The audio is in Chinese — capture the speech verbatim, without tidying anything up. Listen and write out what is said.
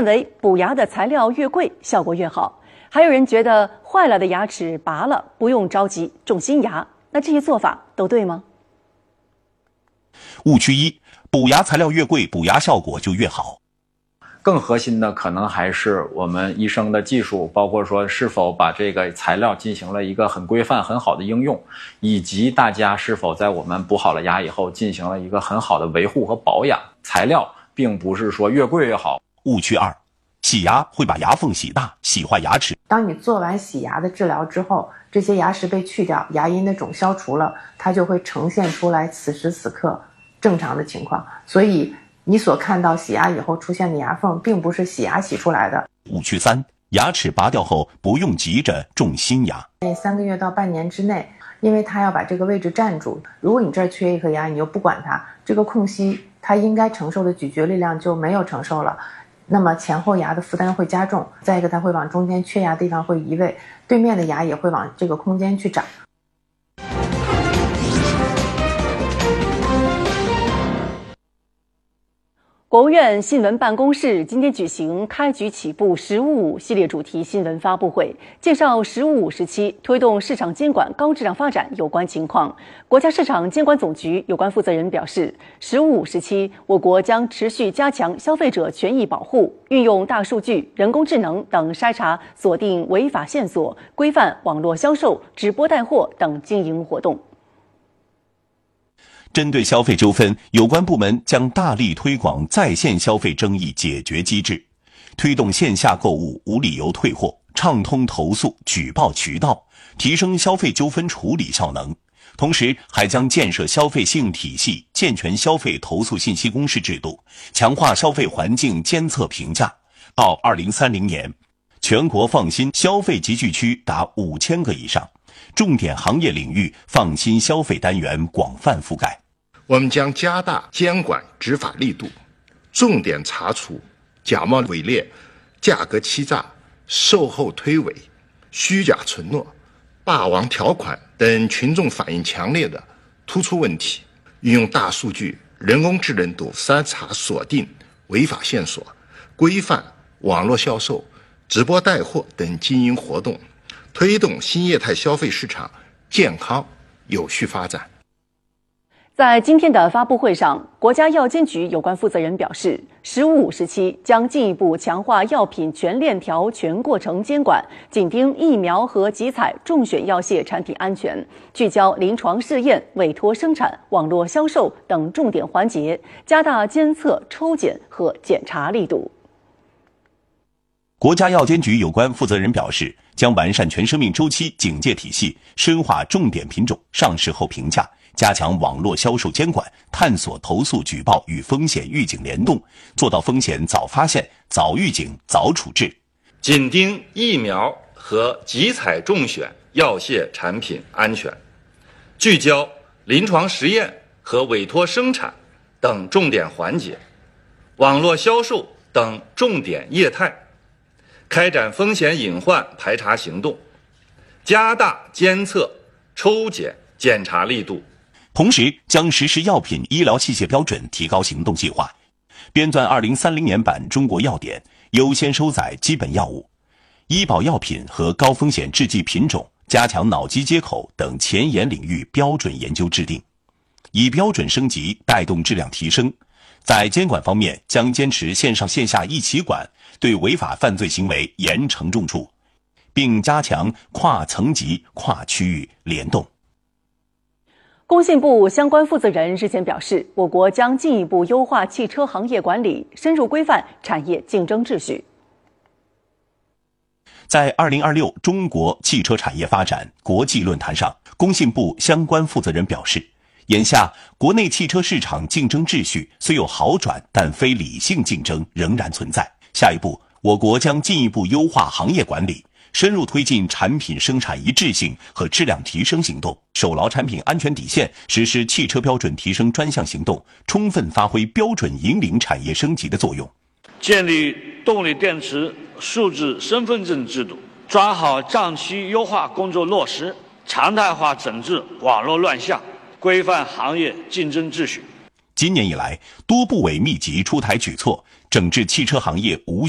认为补牙的材料越贵，效果越好，还有人觉得坏了的牙齿拔了不用着急种新牙。那这些做法都对吗？ 误区一：补牙材料越贵，补牙效果就越好。 更核心的可能还是我们医生的技术，包括说是否把这个材料进行了一个很规范、很好的应用，以及大家是否在我们补好了牙以后进行了一个很好的维护和保养。材料并不是说越贵越好。 误区二：洗牙会把牙缝洗大，洗坏牙齿。 当你做完洗牙的治疗之后，这些牙石被去掉，牙龈的肿消除了，它就会呈现出来此时此刻正常的情况。所以你所看到洗牙以后出现的牙缝，并不是洗牙洗出来的。 误区三：牙齿拔掉后不用急着种新牙。 三个月到半年之内，因为它要把这个位置占住，如果你这儿缺一颗牙，你又不管它，这个空隙它应该承受的咀嚼力量就没有承受了，那么前后牙的负担会加重。再一个，它会往中间缺牙的地方会移位，对面的牙也会往这个空间去长。 国务院新闻办公室今天举行开局起步“十五五”系列主题新闻发布会，介绍“十五五”时期推动市场监管高质量发展有关情况。国家市场监管总局有关负责人表示，“十五五”时期，我国将持续加强消费者权益保护，运用大数据、人工智能等筛查锁定违法线索，规范网络销售、直播带货等经营活动。 针对消费纠纷，有关部门将大力推广在线消费争议解决机制，推动线下购物无理由退货，畅通投诉举报渠道，提升消费纠纷处理效能。同时，还将建设消费信用体系，健全消费投诉信息公示制度，强化消费环境监测评价。到二零三零年，全国放心消费集聚区达五千个以上，重点行业领域放心消费单元广泛覆盖。 我们将加大监管执法力度，重点查处假冒伪劣、价格欺诈、售后推诿、虚假承诺、霸王条款等群众反映强烈的突出问题，运用大数据、人工智能等筛查锁定违法线索，规范网络销售、直播带货等经营活动，推动新业态消费市场健康有序发展。 在今天的发布会上，国家药监局有关负责人表示，“十五五”时期将进一步强化药品全链条全过程监管，紧盯疫苗和集采中选药械产品安全，聚焦临床试验、委托生产、网络销售等重点环节，加大监测、抽检和检查力度。 国家药监局有关负责人表示，将完善全生命周期警戒体系，深化重点品种上市后评价，加强网络销售监管，探索投诉举报与风险预警联动，做到风险早发现、早预警、早处置。 紧盯疫苗和集采中选药械产品安全，聚焦临床实验和委托生产等重点环节，网络销售等重点业态，开展风险隐患排查行动，加大监测、抽检、检查力度。 同时，将实施药品医疗器械标准提高行动计划，编纂二零三零年版中国药典，优先收载基本药物、医保药品和高风险制剂品种，加强脑机接口等前沿领域标准研究制定，以标准升级带动质量提升。在监管方面，将坚持线上线下一起管，对违法犯罪行为严惩重处，并加强跨层级、跨区域联动。 工信部相关负责人日前表示，我国将进一步优化汽车行业管理，深入规范产业竞争秩序。 在二零二六中国汽车产业发展国际论坛上，工信部相关负责人表示，眼下国内汽车市场竞争秩序虽有好转，但非理性竞争仍然存在。下一步，我国将进一步优化行业管理，深入推进产品生产一致性和质量提升行动，守牢产品安全底线，实施汽车标准提升专项行动，充分发挥标准引领产业升级的作用。 建立动力电池数字身份证制度，抓好账期优化工作落实，常态化整治网络乱象，规范行业竞争秩序。 今年以来，多部委密集出台举措，整治汽车行业无